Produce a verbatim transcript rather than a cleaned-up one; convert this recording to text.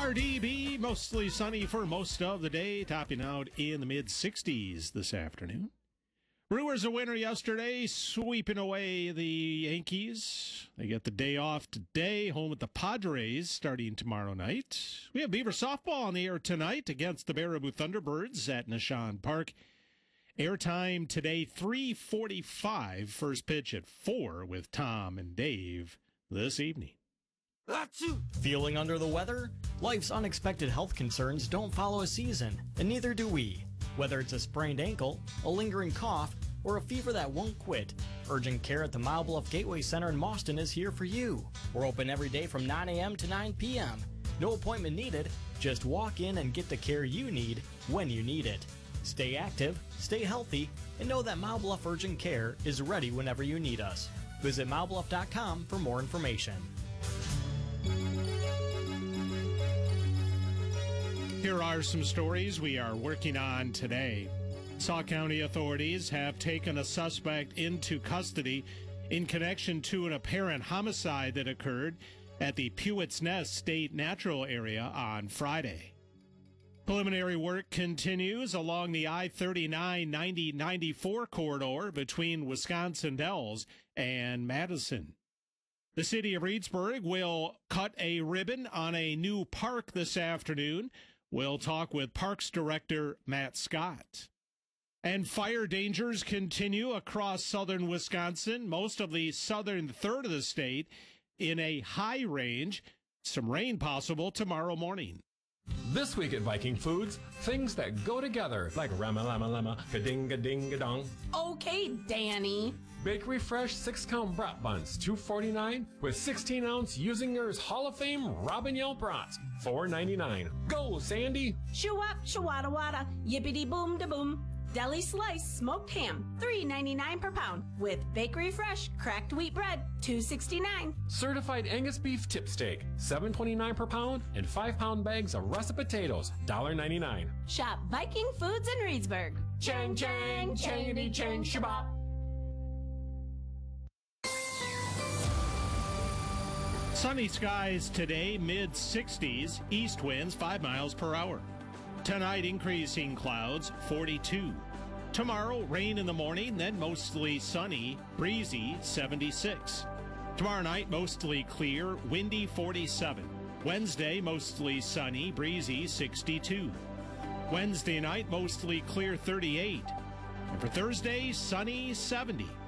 R D B, mostly sunny for most of the day, topping out in the mid sixties this afternoon. Brewers a winner yesterday, sweeping away the Yankees. They get the day off today, home with the Padres starting tomorrow night. We have Beaver softball on the air tonight against the Baraboo Thunderbirds at Nishan Park. Airtime today, three forty-five. First pitch at four with Tom and Dave this evening. Feeling under the weather? Life's unexpected health concerns don't follow a season, and neither do we. Whether it's a sprained ankle, a lingering cough, or a fever that won't quit, urgent care at the Mile Bluff Gateway Center in Mauston is here for you. We're open every day from nine a.m. to nine p.m. No appointment needed. Just walk in and get the care you need when you need it. Stay active, stay healthy, and know that Mile Bluff Urgent Care is ready whenever you need us. Visit mile bluff dot com for more information. Here are some stories we are working on today. Sauk County authorities have taken a suspect into custody in connection to an apparent homicide that occurred at the Pewett's Nest State Natural Area on Friday. Preliminary work continues along the I thirty-nine ninety ninety-four corridor between Wisconsin Dells and Madison. The city of Reedsburg will cut a ribbon on a new park this afternoon. We'll talk with Parks Director Matt Scott. And fire dangers continue across southern Wisconsin, most of the southern third of the state in a high range. Some rain possible tomorrow morning. This week at Viking Foods, things that go together like rama lama lama, ka-ding a ding a dong. Okay, Danny. Bakery Fresh six count brat buns, two forty-nine, with sixteen ounce Usingers Hall of Fame Robin Yell brats, four ninety-nine. Go, Sandy! Shoo-wop, shoo-wada wada, yippity boom da boom. Deli slice smoked ham, three ninety-nine per pound, with Bakery Fresh cracked wheat bread, two sixty-nine. Certified Angus beef tip steak, seven twenty-nine per pound, and five pound bags of russet potatoes, one ninety-nine. Shop Viking Foods in Reedsburg. Chang chang, changity chang shabop. Sunny skies today, mid sixties, east winds five miles per hour. Tonight, increasing clouds, forty-two. Tomorrow, rain in the morning, then mostly sunny, breezy, seventy-six. Tomorrow night, mostly clear, windy, forty-seven. Wednesday, mostly sunny, breezy, sixty-two. Wednesday night, mostly clear, thirty-eight. And for Thursday, sunny, seventy.